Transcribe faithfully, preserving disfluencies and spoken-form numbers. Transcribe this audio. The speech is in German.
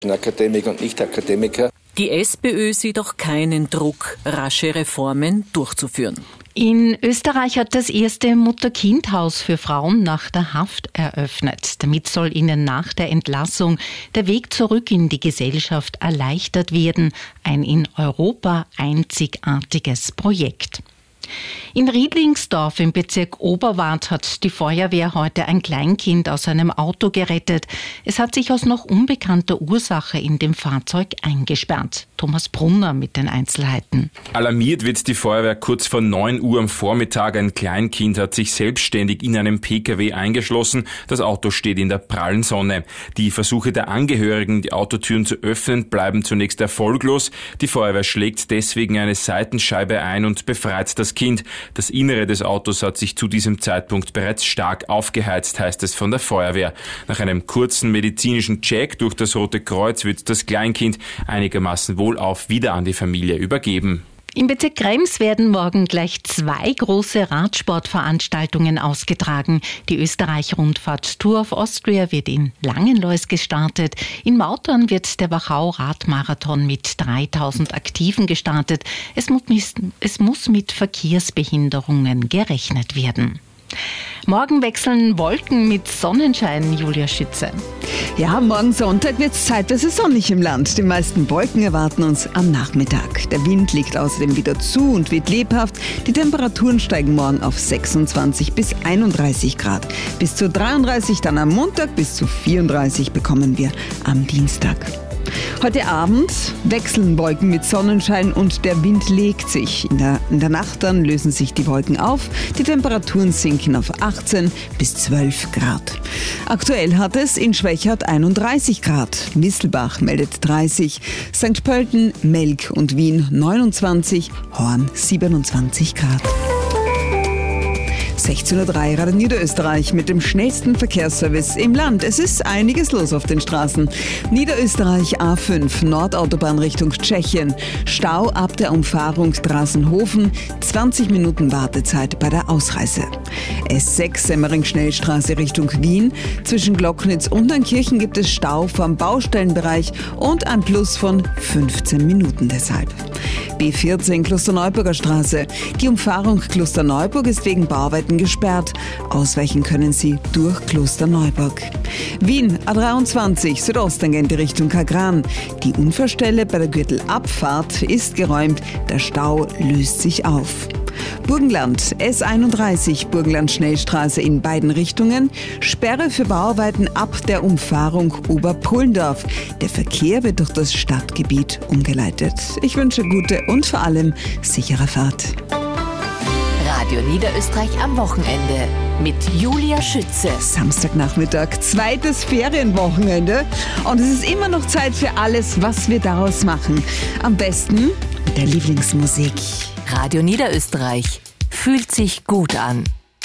Akademiker und Nicht-Akademiker. Die SPÖ sieht auch keinen Druck, rasche Reformen durchzuführen. In Österreich hat das erste Mutter-Kind-Haus für Frauen nach der Haft eröffnet. Damit soll ihnen nach der Entlassung der Weg zurück in die Gesellschaft erleichtert werden. Ein in Europa einzigartiges Projekt. In Riedlingsdorf im Bezirk Oberwart hat die Feuerwehr heute ein Kleinkind aus einem Auto gerettet. Es hat sich aus noch unbekannter Ursache in dem Fahrzeug eingesperrt. Thomas Brunner mit den Einzelheiten. Alarmiert wird die Feuerwehr kurz vor neun Uhr am Vormittag. Ein Kleinkind hat sich selbstständig in einem P K W eingeschlossen. Das Auto steht in der prallen Sonne. Die Versuche der Angehörigen, die Autotüren zu öffnen, bleiben zunächst erfolglos. Die Feuerwehr schlägt deswegen eine Seitenscheibe ein und befreit das Kind. Das Innere des Autos hat sich zu diesem Zeitpunkt bereits stark aufgeheizt, heißt es von der Feuerwehr. Nach einem kurzen medizinischen Check durch das Rote Kreuz wird das Kleinkind einigermaßen wohlauf wieder an die Familie übergeben. Im Bezirk Krems werden morgen gleich zwei große Radsportveranstaltungen ausgetragen. Die Österreich-Rundfahrt Tour of Austria wird in Langenlois gestartet. In Mautern wird der Wachau-Radmarathon mit dreitausend Aktiven gestartet. Es muss, es muss mit Verkehrsbehinderungen gerechnet werden. Morgen wechseln Wolken mit Sonnenschein, Julia Schütze. Ja, morgen Sonntag wird es zeitweise sonnig im Land. Die meisten Wolken erwarten uns am Nachmittag. Der Wind liegt außerdem wieder zu und wird lebhaft. Die Temperaturen steigen morgen auf sechsundzwanzig bis einunddreißig Grad. Bis zu dreiunddreißig dann am Montag, bis zu vierunddreißig bekommen wir am Dienstag. Heute Abend wechseln Wolken mit Sonnenschein und der Wind legt sich. In der, in der Nacht dann lösen sich die Wolken auf. Die Temperaturen sinken auf achtzehn bis zwölf Grad. Aktuell hat es in Schwechat einunddreißig Grad. Mistelbach meldet dreißig, Sankt Pölten, Melk und Wien neunundzwanzig, Horn siebenundzwanzig Grad. sechzehn Uhr drei, Radio Niederösterreich mit dem schnellsten Verkehrsservice im Land. Es ist einiges los auf den Straßen. Niederösterreich A fünf, Nordautobahn Richtung Tschechien. Stau ab der Umfahrung Drasenhofen, zwanzig Minuten Wartezeit bei der Ausreise. S sechs, Semmering-Schnellstraße Richtung Wien. Zwischen Glocknitz und Neunkirchen gibt es Stau vom Baustellenbereich und ein Plus von fünfzehn Minuten deshalb. B vierzehn, Klosterneuburger Straße. Die Umfahrung Klosterneuburg ist wegen Bauarbeiten gesperrt. Ausweichen können Sie durch Klosterneuburg. Wien A dreiundzwanzig, Südosttangente Richtung Kagran. Die Unfallstelle bei der Gürtelabfahrt ist geräumt. Der Stau löst sich auf. Burgenland, S einunddreißig, Burgenland-Schnellstraße in beiden Richtungen. Sperre für Bauarbeiten ab der Umfahrung Oberpullendorf. Der Verkehr wird durch das Stadtgebiet umgeleitet. Ich wünsche gute und vor allem sichere Fahrt. Radio Niederösterreich am Wochenende mit Julia Schütze. Samstagnachmittag, zweites Ferienwochenende. Und es ist immer noch Zeit für alles, was wir daraus machen. Am besten mit der Lieblingsmusik. Radio Niederösterreich fühlt sich gut an.